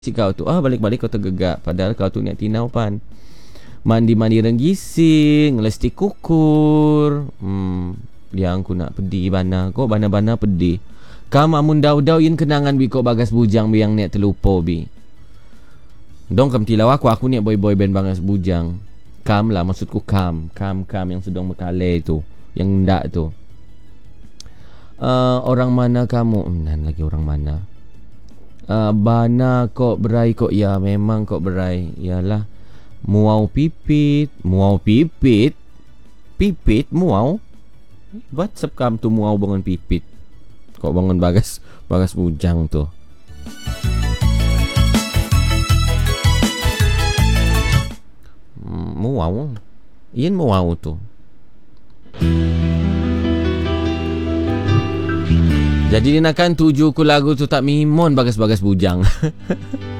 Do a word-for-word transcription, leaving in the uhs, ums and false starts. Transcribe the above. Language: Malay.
Si kau tu, ah balik-balik kau tergegak. Padahal kau tu niat tinau pan. Mandi-mandi renggising, lesti kukur. Hmm, yang aku nak pedih bana. Kau bana-bana pedih. Kam amun dau-dau yin kenangan bi kau bagas bujang bi yang niat terlupa bi. Dong kam tilau aku, aku niat boy-boy band bagas bujang. Kam lah, maksudku kam. Kam-kam yang sedang berkalai tu. Yang ndak tu. Uh, orang mana kamu? Nan lagi orang mana? Uh, bana kok berai kok ya, memang kok berai. Yalah. Muau pipit, muau pipit. Pipit muau. WhatsApp kam tu muau bangun pipit. Kok bangun bagas bagas bujang tu. Hmm, muau. Iyan muau tu. Jadi dia nakkan tuju ku lagu tu tak mimon bagas-bagas bujang.